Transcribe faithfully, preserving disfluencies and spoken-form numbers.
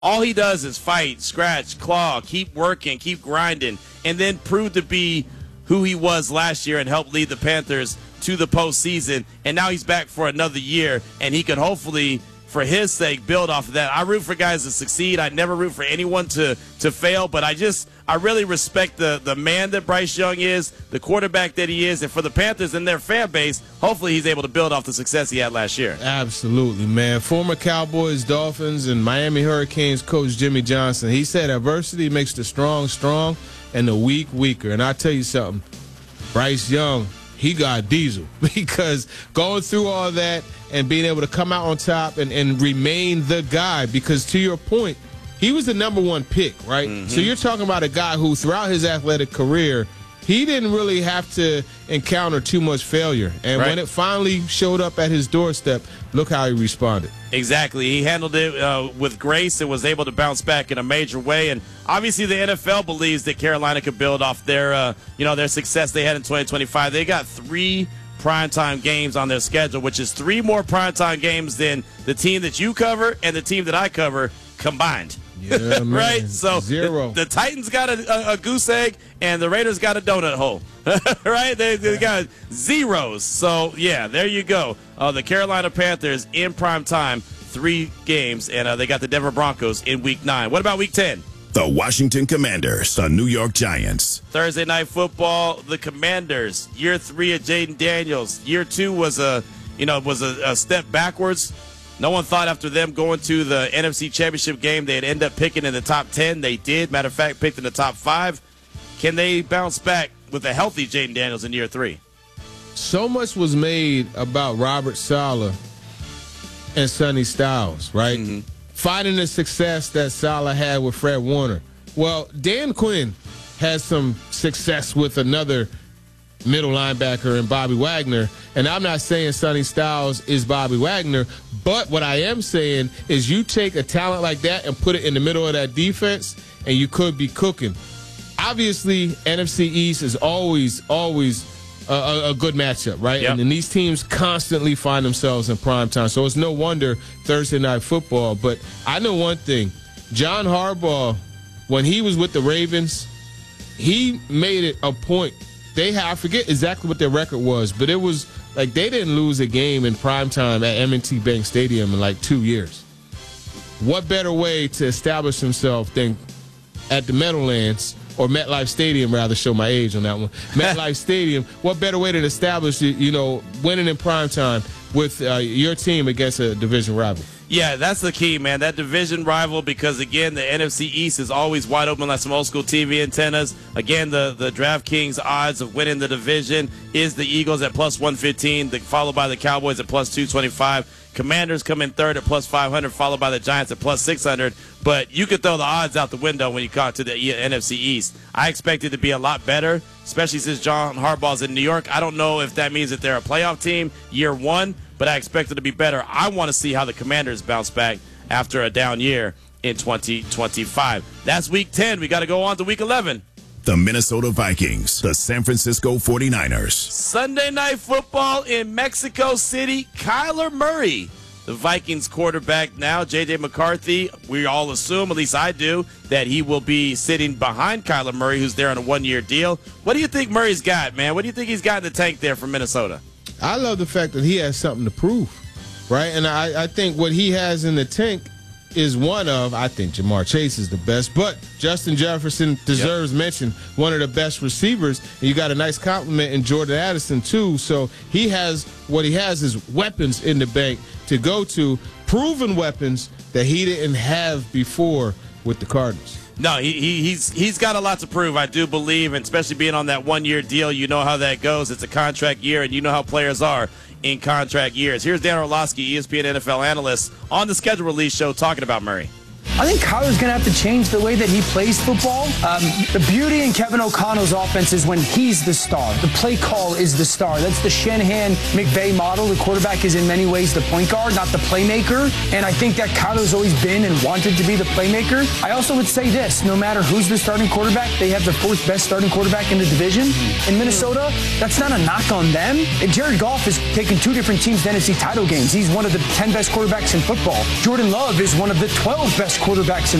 All he does is fight, scratch, claw, keep working, keep grinding, and then prove to be who he was last year and help lead the Panthers to the postseason. And now he's back for another year, and he can hopefully, for his sake, build off of that. I root for guys to succeed. I never root for anyone to, to fail, but I just I really respect the, the man that Bryce Young is, the quarterback that he is, and for the Panthers and their fan base, hopefully he's able to build off the success he had last year. Absolutely, man. Former Cowboys, Dolphins, and Miami Hurricanes coach Jimmy Johnson, he said adversity makes the strong strong and the weak weaker. And I tell you something, Bryce Young, he got diesel, because going through all that and being able to come out on top and, and remain the guy, because to your point, he was the number one pick, right? Mm-hmm. So you're talking about a guy who throughout his athletic career, he didn't really have to encounter too much failure. And right. when it finally showed up at his doorstep, look how he responded. Exactly. He handled it uh, with grace and was able to bounce back in a major way. And obviously the N F L believes that Carolina could build off their, uh, you know, their success they had in twenty twenty-five. They got three primetime games on their schedule, which is three more primetime games than the team that you cover and the team that I cover combined. Yeah, man. Right? So Zero. The, the Titans got a, a, a goose egg, and the Raiders got a donut hole. Right? They, they got zeros. So, yeah, there you go. Uh, the Carolina Panthers in prime time, three games, and uh, they got the Denver Broncos in week nine. What about week ten? The Washington Commanders, the New York Giants. Thursday Night Football, the Commanders, year three of Jaden Daniels. Year two was a, you know, was a, a step backwards. No one thought after them going to the N F C Championship game they'd end up picking in the top ten. They did. Matter of fact, picked in the top five. Can they bounce back with a healthy Jaden Daniels in year three? So much was made about Robert Saleh and Sonny Styles, right? Mm-hmm. Finding the success that Saleh had with Fred Warner. Well, Dan Quinn has some success with another middle linebacker in Bobby Wagner, and I'm not saying Sonny Styles is Bobby Wagner, but what I am saying is you take a talent like that and put it in the middle of that defense, and you could be cooking. Obviously, N F C East is always, always a, a, a good matchup, right? Yep. And, and these teams constantly find themselves in prime time, so it's no wonder Thursday Night Football. But I know one thing, John Harbaugh, when he was with the Ravens, he made it a point. They had, I forget exactly what their record was, but it was like they didn't lose a game in primetime at M and T Bank Stadium in like two years. What better way to establish himself than at the Meadowlands, or MetLife Stadium, rather, show my age on that one. MetLife Stadium, what better way to establish, you know, winning in primetime with uh, your team against a division rival? Yeah, that's the key, man. That division rival, because, again, the N F C East is always wide open like some old-school T V antennas. Again, the, the DraftKings odds of winning the division is the Eagles at plus one fifteen, the, followed by the Cowboys at plus two twenty-five. Commanders come in third at plus five hundred, followed by the Giants at plus six hundred. But you could throw the odds out the window when you come to the N F C East. I expect it to be a lot better, especially since John Harbaugh's in New York. I don't know if that means that they're a playoff team year one, but I expect it to be better. I want to see how the Commanders bounce back after a down year in twenty twenty-five. That's week ten. We got to go on to week eleven. The Minnesota Vikings, the San Francisco forty-niners. Sunday Night Football in Mexico City. Kyler Murray, the Vikings quarterback now. J J McCarthy, we all assume, at least I do, that he will be sitting behind Kyler Murray, who's there on a one-year deal. What do you think Murray's got, man? What do you think he's got in the tank there from Minnesota? I love the fact that he has something to prove, right? And I, I think what he has in the tank is one of, I think Jamar Chase is the best, but Justin Jefferson deserves yep. mention, one of the best receivers. And you got a nice compliment in Jordan Addison, too. So he has, what he has is weapons in the bank to go to, proven weapons that he didn't have before with the Cardinals. No, he, he he's he's got a lot to prove, I do believe, and especially being on that one-year deal, you know how that goes. It's a contract year, and you know how players are in contract years. Here's Dan Orlovsky, E S P N N F L analyst, on the Schedule Release show talking about Murray. I think Kyler's going to have to change the way that he plays football. Um, the beauty in Kevin O'Connell's offense is when he's the star. The play call is the star. That's the Shanahan-McVay model. The quarterback is in many ways the point guard, not the playmaker. And I think that Kyler's always been and wanted to be the playmaker. I also would say this, no matter who's the starting quarterback, they have the fourth best starting quarterback in the division. In Minnesota, that's not a knock on them. And Jared Goff has taken two different teams to N F C title games. He's one of the ten best quarterbacks in football. Jordan Love is one of the twelve best best quarterbacks in